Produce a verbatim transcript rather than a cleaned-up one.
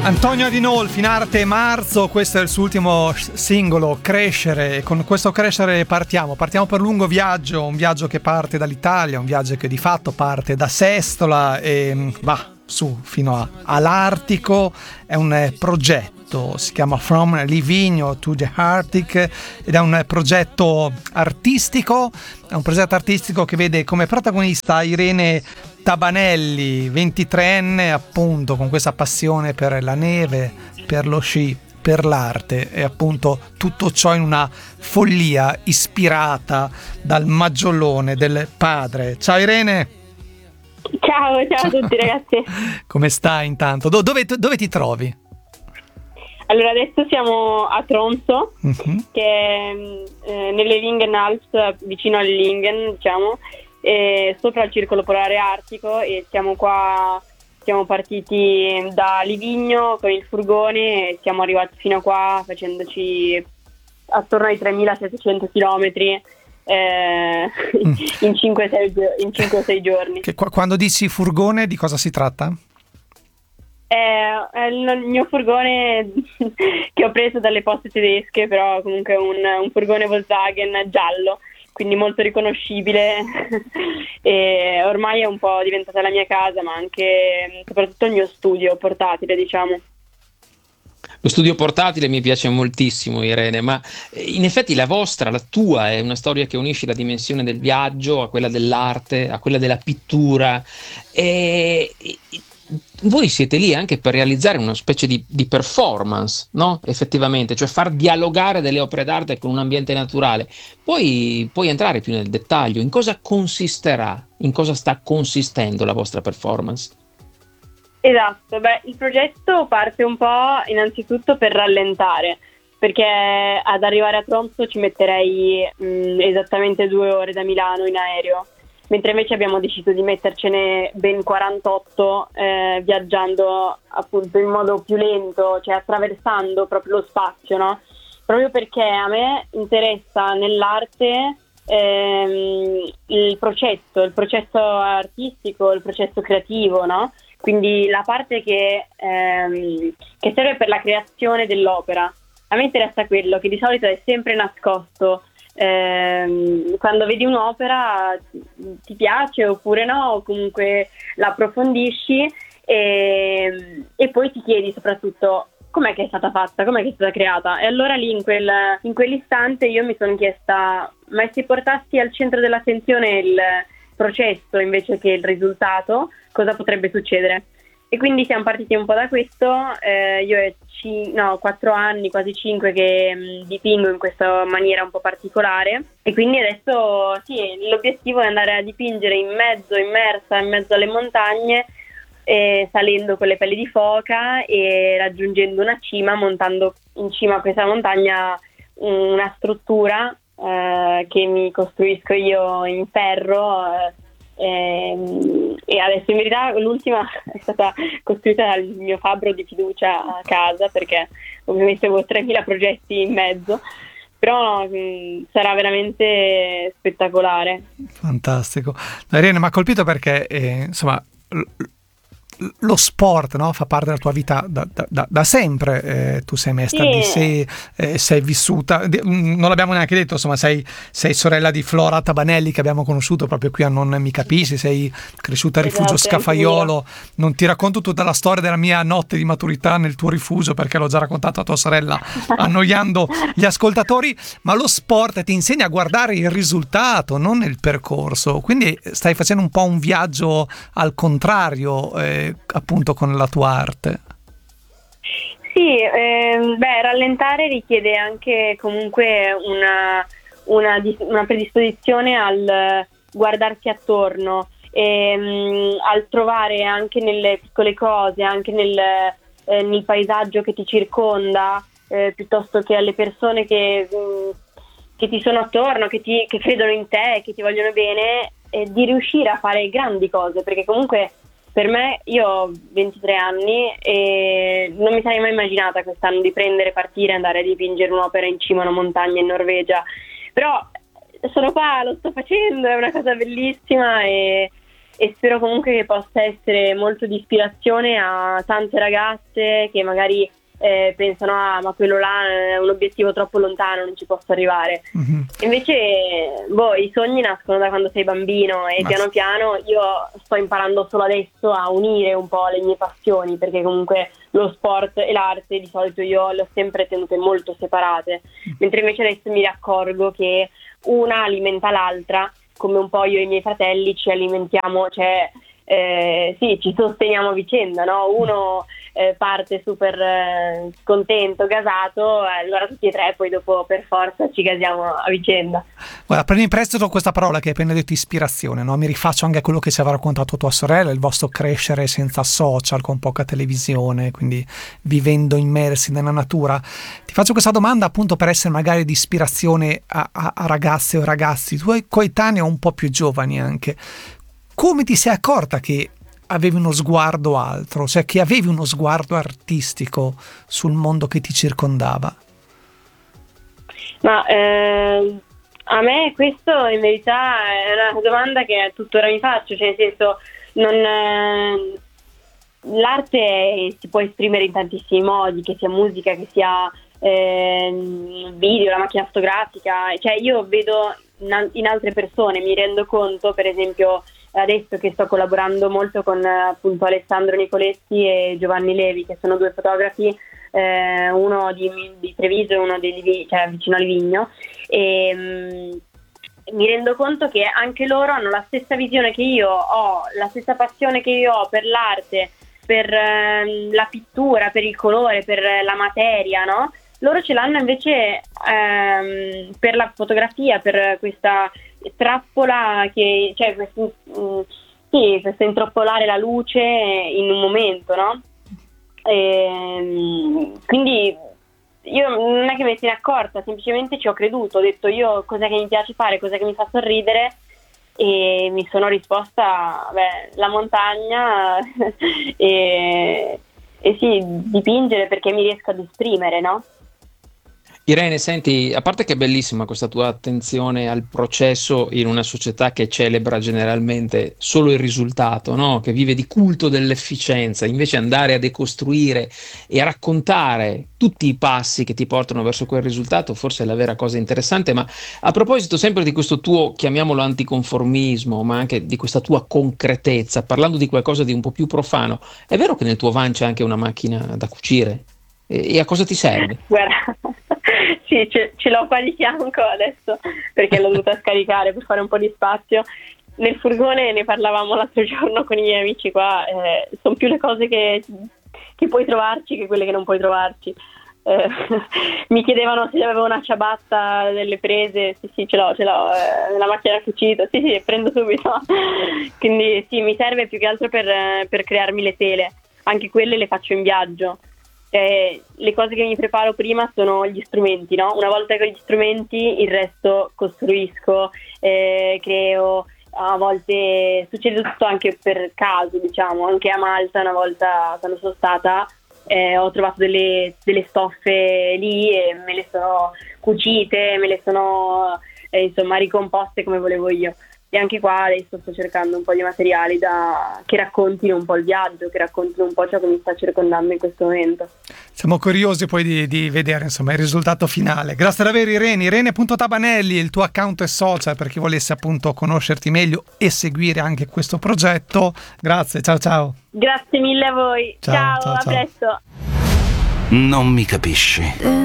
Antonio Adinolfi, in arte Marzo, questo è il suo ultimo singolo, Crescere. Con questo Crescere partiamo, partiamo per un lungo viaggio, un viaggio che parte dall'Italia, un viaggio che di fatto parte da Sestola e va su fino a, all'Artico. È un eh, progetto, si chiama From Livigno to the Arctic ed è un eh, progetto artistico, è un progetto artistico che vede come protagonista Irene Tabanelli, ventitreenne, appunto, con questa passione per la neve, per lo sci, per l'arte e appunto tutto ciò in una follia ispirata dal maggiolone del padre. Ciao Irene! Ciao, ciao a tutti ragazzi! Come stai intanto? Do- dove, dove ti trovi? Allora adesso siamo a Tromsø, mm-hmm. che è eh, nelle Lingenalps, vicino alle Lingen, diciamo, e sopra il circolo polare artico, e siamo qua, siamo partiti da Livigno con il furgone e siamo arrivati fino a qua facendoci attorno ai tremilasettecento chilometri eh, mm. in cinque o sei giorni. Che, quando dici furgone, di cosa si tratta? È, è il mio furgone che ho preso dalle poste tedesche, però comunque un, un furgone Volkswagen giallo, quindi molto riconoscibile e ormai è un po' diventata la mia casa, ma anche soprattutto il mio studio portatile, diciamo. Lo studio portatile mi piace moltissimo, Irene, ma in effetti la vostra, la tua, è una storia che unisce la dimensione del viaggio a quella dell'arte, a quella della pittura, e voi siete lì anche per realizzare una specie di, di performance, no? Effettivamente, cioè far dialogare delle opere d'arte con un ambiente naturale. Poi puoi entrare più nel dettaglio, in cosa consisterà, in cosa sta consistendo la vostra performance? Esatto, beh, il progetto parte un po' innanzitutto per rallentare, perché ad arrivare a Tromsø ci metterei mh, esattamente due ore da Milano in aereo, mentre invece abbiamo deciso di mettercene ben quarantotto eh, viaggiando appunto in modo più lento, cioè attraversando proprio lo spazio, no? Proprio perché a me interessa nell'arte ehm, il processo, il processo artistico, il processo creativo, no? Quindi la parte che, ehm, che serve per la creazione dell'opera. A me interessa quello che di solito è sempre nascosto. Eh, quando vedi un'opera ti piace oppure no, o comunque la approfondisci e, e poi ti chiedi soprattutto com'è che è stata fatta, com'è che è stata creata, e allora lì in, quel, in quell'istante io mi sono chiesta: ma se portassi al centro dell'attenzione il processo invece che il risultato, cosa potrebbe succedere? E quindi siamo partiti un po' da questo. eh, io ho c- no, quattro anni, quasi cinque, che mh, dipingo in questa maniera un po' particolare, e quindi adesso sì, l'obiettivo è andare a dipingere in mezzo, immersa in mezzo alle montagne, eh, salendo con le pelli di foca e raggiungendo una cima, montando in cima a questa montagna una struttura eh, che mi costruisco io in ferro, eh, E, e adesso in verità l'ultima è stata costruita dal mio fabbro di fiducia a casa, perché ovviamente avevo tremila progetti in mezzo, però mh, sarà veramente spettacolare. Fantastico. Irene, mi ha colpito perché eh, insomma l- lo sport, no? Fa parte della tua vita da, da, da sempre. Eh, tu sei maestra sì. di sé, eh, sei vissuta, non l'abbiamo neanche detto, insomma sei, sei sorella di Flora Tabanelli, che abbiamo conosciuto proprio qui a Non Mi Capisci, sei cresciuta a Rifugio esatto, Scafaiolo. Non ti racconto tutta la storia della mia notte di maturità nel tuo rifugio, perché l'ho già raccontato a tua sorella annoiando gli ascoltatori, ma lo sport ti insegna a guardare il risultato, non il percorso, quindi stai facendo un po' un viaggio al contrario, eh, appunto con la tua arte. Sì, ehm, beh, rallentare richiede anche comunque una, una, una predisposizione al guardarsi attorno, ehm, al trovare anche nelle piccole cose, anche nel, eh, nel paesaggio che ti circonda, eh, piuttosto che alle persone che, mh, che ti sono attorno, che, ti, che credono in te, che ti vogliono bene, eh, di riuscire a fare grandi cose, perché comunque per me, io ho ventitré anni e non mi sarei mai immaginata quest'anno di prendere, partire, andare a dipingere un'opera in cima a una montagna in Norvegia, però sono qua, lo sto facendo, è una cosa bellissima e, e spero comunque che possa essere molto di ispirazione a tante ragazze che magari eh, pensano ah ma quello là è un obiettivo troppo lontano, non ci posso arrivare. Mm-hmm. Invece boh, i sogni nascono da quando sei bambino e ma piano piano io sto imparando solo adesso a unire un po' le mie passioni, perché comunque lo sport e l'arte di solito io le ho sempre tenute molto separate, mentre invece adesso mi accorgo che una alimenta l'altra, come un po' io e i miei fratelli ci alimentiamo, cioè eh, sì, ci sosteniamo a vicenda, no? Uno eh, parte super eh, contento, gasato, allora tutti e tre poi dopo per forza ci gasiamo a vicenda. Guarda, prendi in prestito questa parola che hai appena detto, ispirazione, no? Mi rifaccio anche a quello che ci aveva raccontato tua sorella, il vostro crescere senza social, con poca televisione, quindi vivendo immersi nella natura. Ti faccio questa domanda appunto per essere magari di ispirazione a, a, a ragazze o ragazzi, tuoi coetanei o un po' più giovani anche. Come ti sei accorta che avevi uno sguardo altro, cioè che avevi uno sguardo artistico sul mondo che ti circondava? Ma eh, a me questo in verità è una domanda che tuttora mi faccio, cioè nel senso non, eh, l'arte si può esprimere in tantissimi modi, che sia musica, che sia eh, video, la macchina fotografica, cioè io vedo in, in altre persone, mi rendo conto per esempio adesso che sto collaborando molto con appunto Alessandro Nicoletti e Giovanni Levi, che sono due fotografi, eh, uno di, di Treviso e uno di, cioè, vicino a Livigno, e mh, mi rendo conto che anche loro hanno la stessa visione che io ho, la stessa passione che io ho per l'arte, per eh, la pittura, per il colore, per la materia, no? Loro ce l'hanno invece ehm, per la fotografia, per questa trappola che, cioè questo, mh, sì, questo intrappolare la luce in un momento, no? E, quindi io non è che me ne sia accorta, semplicemente ci ho creduto, ho detto io cos'è che mi piace fare, cos'è che mi fa sorridere, e mi sono risposta beh, la montagna e, e sì, dipingere, perché mi riesco ad esprimere, no? Irene, senti, a parte che è bellissima questa tua attenzione al processo in una società che celebra generalmente solo il risultato, no? Che vive di culto dell'efficienza, invece andare a decostruire e a raccontare tutti i passi che ti portano verso quel risultato forse è la vera cosa interessante. Ma a proposito sempre di questo tuo, chiamiamolo anticonformismo, ma anche di questa tua concretezza, parlando di qualcosa di un po' più profano, è vero che nel tuo van c'è anche una macchina da cucire? E, e a cosa ti serve? Guarda, sì, ce, ce l'ho qua di fianco adesso perché l'ho dovuta scaricare per fare un po' di spazio. Nel furgone ne parlavamo l'altro giorno con i miei amici qua, eh, sono più le cose che, che puoi trovarci che quelle che non puoi trovarci. Eh, mi chiedevano se avevo una ciabatta delle prese, sì sì ce l'ho, ce l'ho, eh, nella macchina da cucito, sì sì prendo subito. Quindi sì, mi serve più che altro per, per crearmi le tele, anche quelle le faccio in viaggio. Eh, le cose che mi preparo prima sono gli strumenti, no? Una volta che ho gli strumenti il resto costruisco, eh, creo, a volte succede tutto anche per caso, diciamo. Anche a Malta una volta quando sono stata eh, ho trovato delle, delle stoffe lì e me le sono cucite, me le sono eh, insomma ricomposte come volevo io. E anche qua adesso sto cercando un po' di materiali da, che raccontino un po' il viaggio, che raccontino un po' ciò che mi sta circondando in questo momento. Siamo curiosi poi di, di vedere insomma il risultato finale. Grazie davvero Irene, Irene.Tabanelli, il tuo account e social per chi volesse appunto conoscerti meglio e seguire anche questo progetto. Grazie, ciao ciao. Grazie mille a voi, ciao, ciao, ciao a ciao. Presto. Non mi capisci.